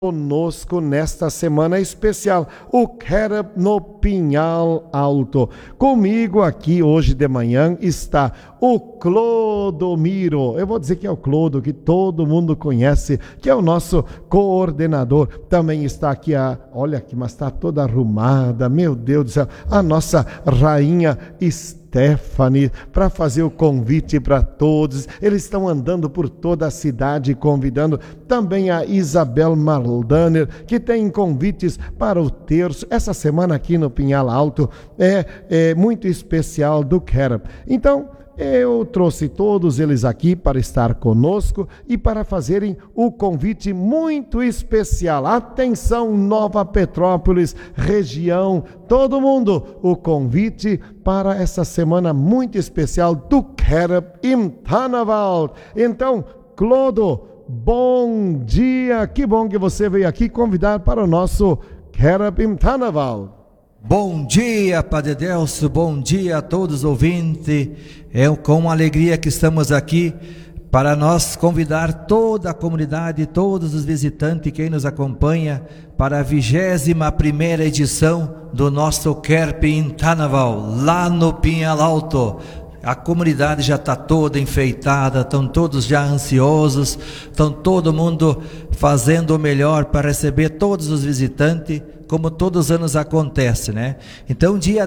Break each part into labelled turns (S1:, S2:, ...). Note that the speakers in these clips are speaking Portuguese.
S1: conosco nesta semana especial, o Kerub no Pinhal Alto. Comigo aqui hoje de manhã está o Clodomiro. Eu vou dizer que é o Clodo, que todo mundo conhece, que é o nosso coordenador. Também está aqui olha aqui, mas está toda arrumada, meu Deus do céu, a nossa rainha Stephanie, para fazer o convite para todos. Eles estão andando por toda a cidade convidando. Também a Isabel Maldaner, que tem convites para o terço. Essa semana aqui no Pinhal Alto é muito especial do Kerub. Então, eu trouxe todos eles aqui para estar conosco e para fazerem o convite muito especial. Atenção, Nova Petrópolis, região, todo mundo, o convite para essa semana muito especial do Kerub im Tanavald. Então, Clodo, bom dia, que bom que você veio aqui convidar para o nosso Kerub im Tanavald.
S2: Bom dia, Padre Delcio, bom dia a todos os ouvintes. É com alegria que estamos aqui para nós convidar toda a comunidade, todos os visitantes, quem nos acompanha, para a 21ª edição do nosso Kerub im Tanavald, lá no Pinhal Alto. A comunidade já está toda enfeitada, estão todos já ansiosos, estão todo mundo fazendo o melhor para receber todos os visitantes, como todos os anos acontece, né? Então, de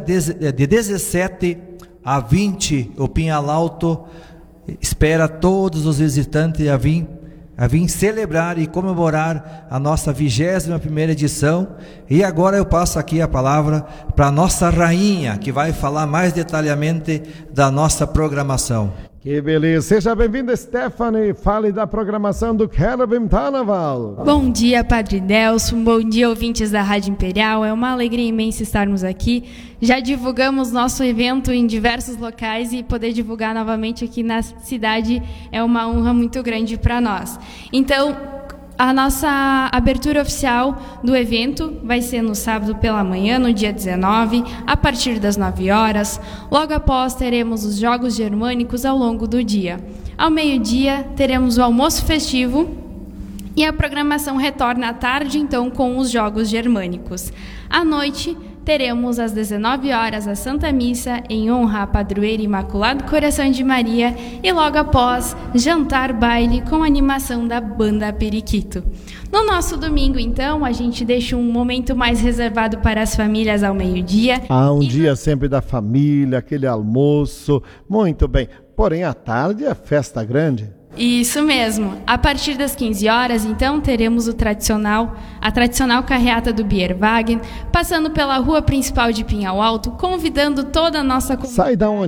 S2: 17 a 20, o Pinhal Alto espera todos os visitantes a vir celebrar e comemorar a nossa 21ª edição. E agora eu passo aqui a palavra para a nossa rainha, que vai falar mais detalhadamente da nossa programação.
S1: Que beleza, seja bem-vinda, Stephanie, fale da programação do Kerub im Tanavald.
S3: Bom dia, Padre Delcio, bom dia, ouvintes da Rádio Imperial, é uma alegria imensa estarmos aqui. Já divulgamos nosso evento em diversos locais e poder divulgar novamente aqui na cidade é uma honra muito grande para nós. Então, a nossa abertura oficial do evento vai ser no sábado pela manhã, no dia 19, a partir das 9 horas. Logo após, teremos os Jogos Germânicos ao longo do dia. Ao meio-dia, teremos o almoço festivo e a programação retorna à tarde, então, com os Jogos Germânicos. À noite, teremos às 19 horas a Santa Missa em honra à Padroeira Imaculado Coração de Maria e logo após, jantar-baile com animação da Banda Periquito. No nosso domingo, então, a gente deixa um momento mais reservado para as famílias ao meio-dia.
S1: Dia sempre da família, aquele almoço, muito bem. Porém, à tarde é festa grande.
S3: Isso mesmo. A partir das 15 horas, então, teremos a tradicional carreata do Bierwagen, passando pela rua principal de Pinhal Alto, convidando toda a nossa comunidade.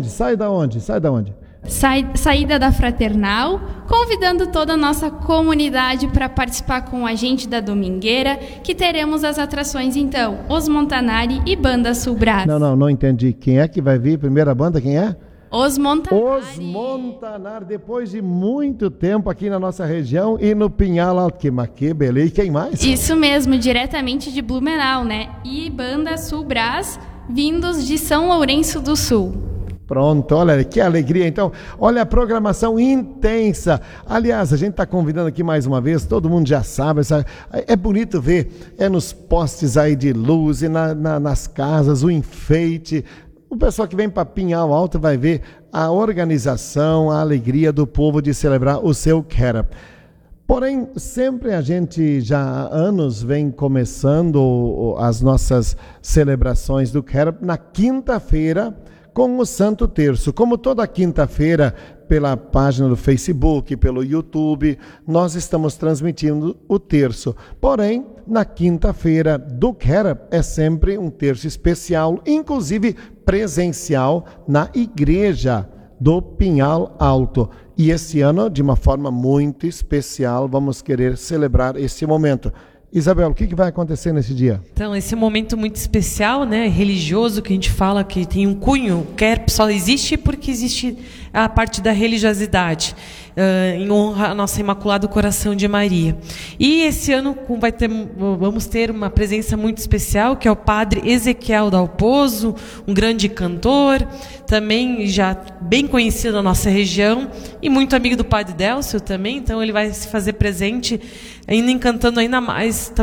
S1: Sai da onde?
S3: Saída da Fraternal, convidando toda a nossa comunidade para participar com a gente da Domingueira, que teremos as atrações, então, Os Montanari e Banda Sul Brás.
S1: Não entendi. Quem é que vai vir? Primeira banda, quem é?
S3: Os Montanari.
S1: Os Montanari, depois de muito tempo aqui na nossa região e no Pinhal Alto. Que beleza. E quem mais?
S3: Isso mesmo, diretamente de Blumenau, né? E Banda Sul Brás, vindos de São Lourenço do Sul.
S1: Pronto, olha que alegria. Então, olha a programação intensa. Aliás, a gente está convidando aqui mais uma vez, todo mundo já sabe, é bonito ver, nos postes aí de luz e nas casas, o enfeite. O pessoal que vem para Pinhal Alto vai ver a organização, a alegria do povo de celebrar o seu Kerub. Porém, sempre a gente já há anos vem começando as nossas celebrações do Kerub na quinta-feira com o Santo Terço. Como toda quinta-feira, pela página do Facebook, pelo YouTube, nós estamos transmitindo o terço. Porém, na quinta-feira do Kerub é sempre um terço especial, inclusive presencial na igreja do Pinhal Alto. E esse ano, de uma forma muito especial, vamos querer celebrar esse momento. Isabel, o que vai acontecer nesse dia?
S4: Então, esse é um momento muito especial, né, religioso, que a gente fala que tem um cunho, o Kerub só existe porque existe a parte da religiosidade, em honra à nossa Imaculado Coração de Maria. E esse ano vamos ter uma presença muito especial, que é o Padre Ezequiel Dalpozo, um grande cantor, também já bem conhecido na nossa região, e muito amigo do Padre Delcio também, então ele vai se fazer presente, ainda encantando ainda mais